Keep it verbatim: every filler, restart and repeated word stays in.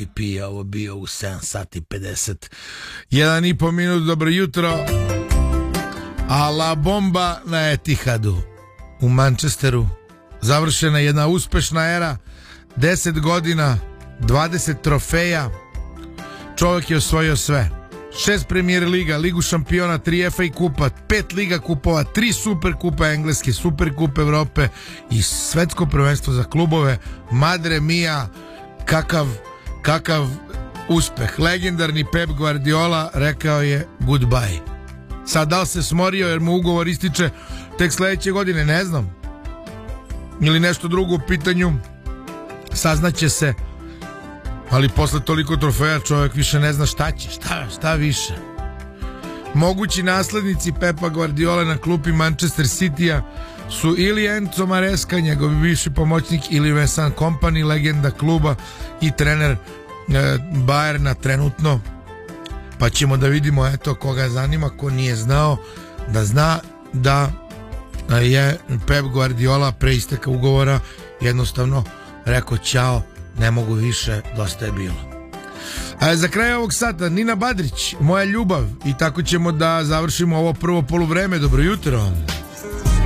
M V P je ovo bio u sedam sati pedeset jedan i po minut. Dobro jutro. A la bomba na Etihadu u Manchesteru. Završena jedna uspešna era, deset godina, dvadeset trofeja. Čovjek je osvojio sve. Šest Premier Liga, Ligu šampiona, tri F A kupa, pet Liga kupova, tri Super kupa Engleske, Super kup Evrope i svetsko prvenstvo za klubove. Madre mia, kakav, kakav uspeh. Legendarni Pep Guardiola rekao je goodbye. Sad da li se smorio jer mu ugovor ističe tek sledeće godine, ne znam. Ili nešto drugo u pitanju, saznaće se. Ali posle toliko trofeja čovjek više ne zna šta će, šta, šta više. Mogući naslednici Pepa Guardiola na klupi Manchester City-a su ili Enzo Maresca, njegov bivši pomoćnik, ili Vincent Kompany, legenda kluba i trener e, Bayerna trenutno. Pa ćemo da vidimo, eto, koga zanima, ko nije znao, da zna da je Pep Guardiola pre isteka ugovora jednostavno rekao ćao, ne mogu više, dosta je bilo. A za kraj ovog sata Nina Badrić, Moja ljubav, i tako ćemo da završimo ovo prvo poluvreme. Dobro jutro.